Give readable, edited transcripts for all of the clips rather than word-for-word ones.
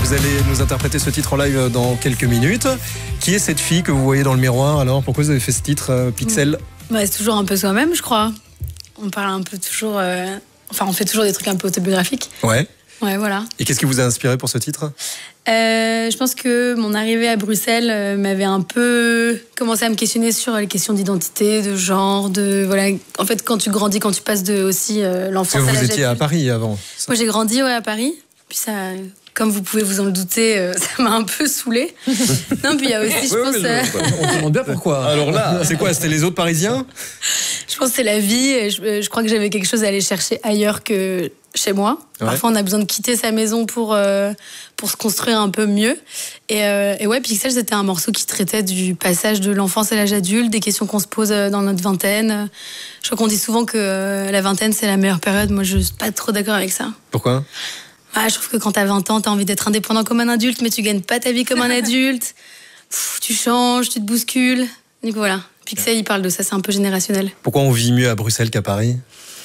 Vous allez nous interpréter ce titre en live dans quelques minutes. Qui est cette fille que vous voyez dans le miroir alors? Pourquoi vous avez fait ce titre, Pixel? C'est toujours un peu soi-même, je crois. On parle un peu toujours... on fait toujours des trucs un peu autobiographiques. Ouais. Ouais, voilà. Et qu'est-ce qui vous a inspiré pour ce titre? Je pense que mon arrivée à Bruxelles m'avait un peu commencé à me questionner sur les questions d'identité, de genre, voilà. En fait, quand tu grandis, quand tu passes de aussi l'enfance à l'âge adulte. Vous étiez à Paris avant. Moi, j'ai grandi à Paris. Puis ça, comme vous pouvez vous en le douter, ça m'a un peu saoulée. Non, puis il y a aussi, je pense... On se demande bien pourquoi. Alors là, c'est quoi? C'était les autres Parisiens? Je pense que c'est la vie. Et je crois que j'avais quelque chose à aller chercher ailleurs que chez moi. Ouais. Parfois, on a besoin de quitter sa maison pour se construire un peu mieux. Et ouais, Pixel, c'était un morceau qui traitait du passage de l'enfance à l'âge adulte, des questions qu'on se pose dans notre vingtaine. Je crois qu'on dit souvent que la vingtaine, c'est la meilleure période. Moi, je suis pas trop d'accord avec ça. Pourquoi? Je trouve que quand t'as 20 ans, t'as envie d'être indépendant comme un adulte, mais tu gagnes pas ta vie comme un adulte. Tu changes, tu te bouscules. Donc voilà, Pixel, il parle de ça, c'est un peu générationnel. Pourquoi on vit mieux à Bruxelles qu'à Paris?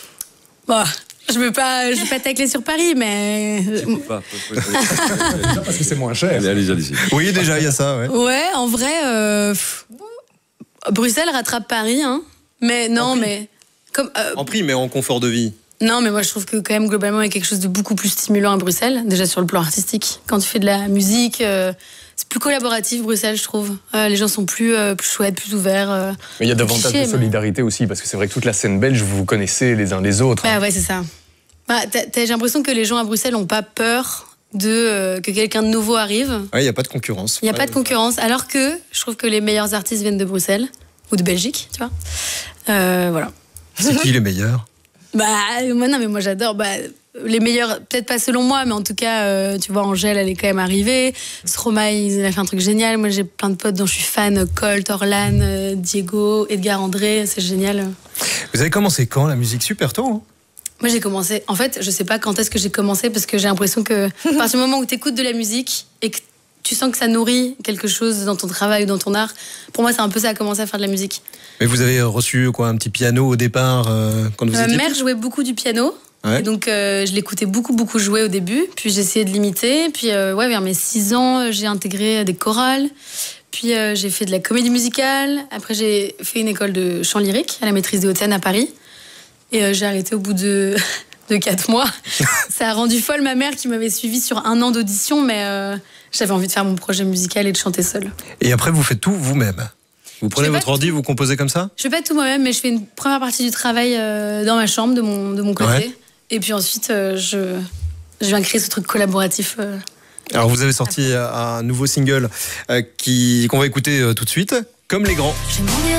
Je veux pas tacler sur Paris, mais... Parce que c'est moins cher. Allez-y. Oui, déjà, il y a ça, ouais. Ouais, en vrai, Bruxelles rattrape Paris, hein. Mais non, mais... En prix, mais en confort de vie. Non, mais moi, je trouve que quand même, globalement, il y a quelque chose de beaucoup plus stimulant à Bruxelles. Déjà sur le plan artistique. Quand tu fais de la musique, c'est plus collaboratif, Bruxelles, je trouve. Les gens sont plus chouettes, plus ouverts. Mais il y a davantage de solidarité aussi, parce que c'est vrai que toute la scène belge, vous vous connaissez les uns les autres. Ouais, c'est ça. J'ai l'impression que les gens à Bruxelles n'ont pas peur que quelqu'un de nouveau arrive. Ouais, il n'y a pas de concurrence. Il n'y a pas de concurrence, alors que je trouve que les meilleurs artistes viennent de Bruxelles, ou de Belgique, tu vois. Voilà. C'est qui les meilleurs? Moi j'adore. Les meilleurs, peut-être pas selon moi, mais en tout cas, tu vois, Angèle, elle est quand même arrivée. Stromae, il a fait un truc génial. Moi, j'ai plein de potes dont je suis fan. Colt, Orlan, Diego, Edgar André, c'est génial. Vous avez commencé quand la musique? Super tôt, hein? Moi, j'ai commencé... En fait, je sais pas quand est-ce que j'ai commencé, parce que j'ai l'impression que à partir du moment où tu écoutes de la musique et que tu sens que ça nourrit quelque chose dans ton travail ou dans ton art, pour moi, c'est un peu ça, à commencer à faire de la musique. Mais vous avez reçu un petit piano au départ quand vous étiez... Ma mère jouait beaucoup du piano. Ouais. Et donc, je l'écoutais beaucoup jouer au début. Puis, j'ai essayé de l'imiter. Puis, vers mes 6 ans, j'ai intégré des chorales. Puis, j'ai fait de la comédie musicale. Après, j'ai fait une école de chant lyrique à la Maîtrise des Hautes-Seine à Paris. Et j'ai arrêté au bout de 4 mois. Ça a rendu folle ma mère qui m'avait suivie sur 1 an d'audition. Mais j'avais envie de faire mon projet musical et de chanter seule. Et après, vous faites tout vous-même? Vous prenez votre ordi, vous composez comme ça? Je fais pas tout moi-même, mais je fais une première partie du travail dans ma chambre, de mon côté. Ouais. Et puis ensuite, je viens créer ce truc collaboratif. Alors, vous avez sorti un nouveau single qu'on va écouter tout de suite, Comme les grands.